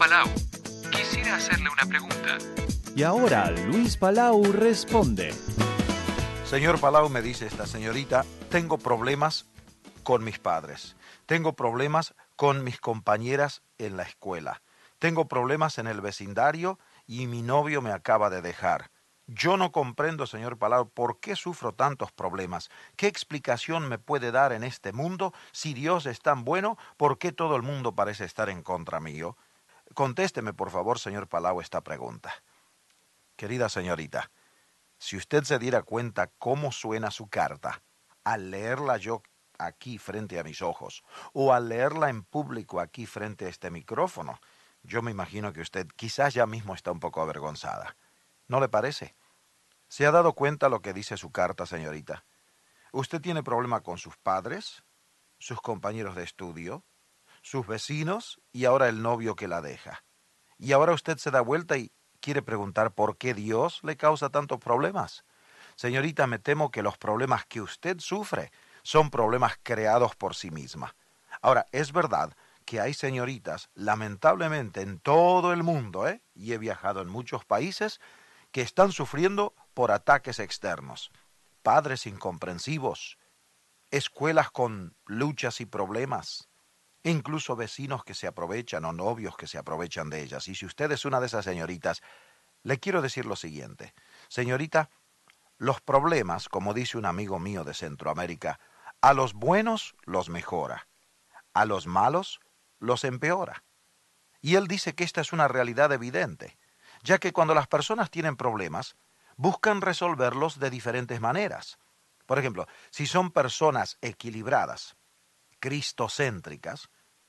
Palau. Quisiera hacerle una pregunta. Y ahora Luis Palau responde. Señor Palau, me dice esta señorita, tengo problemas con mis padres. Tengo problemas con mis compañeras en la escuela. Tengo problemas en el vecindario y mi novio me acaba de dejar. Yo no comprendo, señor Palau, por qué sufro tantos problemas. ¿Qué explicación me puede dar en este mundo? Si Dios es tan bueno, ¿por qué todo el mundo parece estar en contra mío? Contésteme, por favor, señor Palau, esta pregunta. Querida señorita, si usted se diera cuenta cómo suena su carta al leerla yo aquí frente a mis ojos o al leerla en público aquí frente a este micrófono, yo me imagino que usted quizás ya mismo está un poco avergonzada. ¿No le parece? ¿Se ha dado cuenta lo que dice su carta, señorita? Usted tiene problema con sus padres, sus compañeros de estudio, sus vecinos y ahora el novio que la deja. Y ahora usted se da vuelta y quiere preguntar por qué Dios le causa tantos problemas. Señorita, me temo que los problemas que usted sufre son problemas creados por sí misma. Ahora, es verdad que hay señoritas, lamentablemente en todo el mundo, y he viajado en muchos países, que están sufriendo por ataques externos. Padres incomprensivos, escuelas con luchas y problemas, incluso vecinos que se aprovechan o novios que se aprovechan de ellas. Y si usted es una de esas señoritas, le quiero decir lo siguiente. Señorita, los problemas, como dice un amigo mío de Centroamérica, a los buenos los mejora, a los malos los empeora. Y él dice que esta es una realidad evidente, ya que cuando las personas tienen problemas, buscan resolverlos de diferentes maneras. Por ejemplo, si son personas equilibradas, cristocéntricas,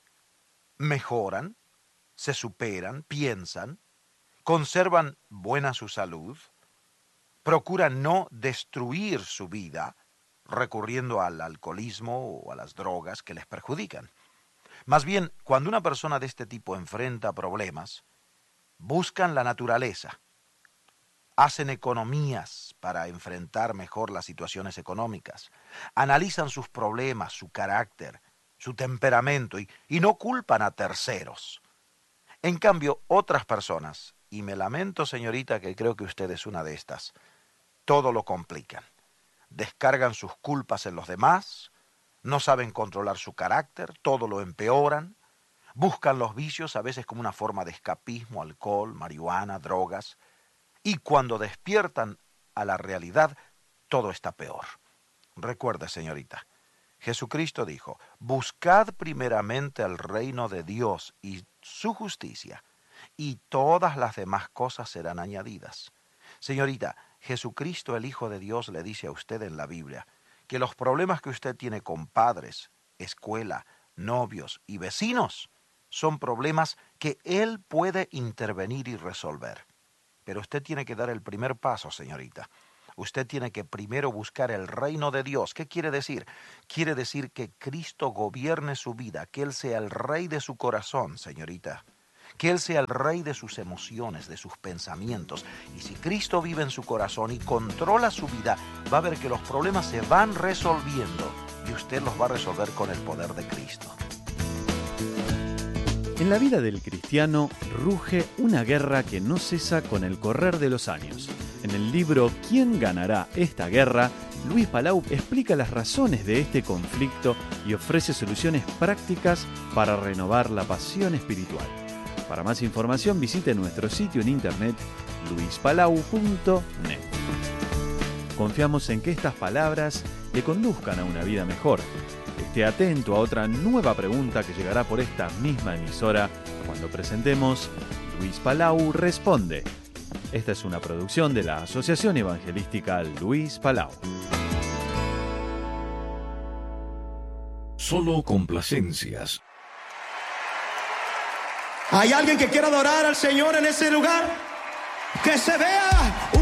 mejoran, se superan, piensan, conservan buena su salud, procuran no destruir su vida recurriendo al alcoholismo o a las drogas que les perjudican. Más bien, cuando una persona de este tipo enfrenta problemas, buscan la naturaleza, hacen economías para enfrentar mejor las situaciones económicas, analizan sus problemas, su carácter, su temperamento y no culpan a terceros. En cambio, otras personas, y me lamento, señorita, que creo que usted es una de estas, todo lo complican. Descargan sus culpas en los demás, no saben controlar su carácter, todo lo empeoran, buscan los vicios a veces como una forma de escapismo, alcohol, marihuana, drogas, y cuando despiertan a la realidad, todo está peor. Recuerde, señorita, Jesucristo dijo, buscad primeramente el reino de Dios y su justicia, y todas las demás cosas serán añadidas. Señorita, Jesucristo, el Hijo de Dios, le dice a usted en la Biblia que los problemas que usted tiene con padres, escuela, novios y vecinos son problemas que Él puede intervenir y resolver. Pero usted tiene que dar el primer paso, señorita. Usted tiene que primero buscar el reino de Dios. ¿Qué quiere decir? Quiere decir que Cristo gobierne su vida, que Él sea el rey de su corazón, señorita. Que Él sea el rey de sus emociones, de sus pensamientos. Y si Cristo vive en su corazón y controla su vida, va a ver que los problemas se van resolviendo y usted los va a resolver con el poder de Cristo. En la vida del cristiano ruge una guerra que no cesa con el correr de los años. En el libro ¿Quién ganará esta guerra?, Luis Palau explica las razones de este conflicto y ofrece soluciones prácticas para renovar la pasión espiritual. Para más información visite nuestro sitio en internet luispalau.net. Confiamos en que estas palabras le conduzcan a una vida mejor. Esté atento a otra nueva pregunta que llegará por esta misma emisora cuando presentemos Luis Palau Responde. Esta es una producción de la Asociación Evangelística Luis Palau. Solo complacencias. ¿Hay alguien que quiera adorar al Señor en ese lugar? Que se vea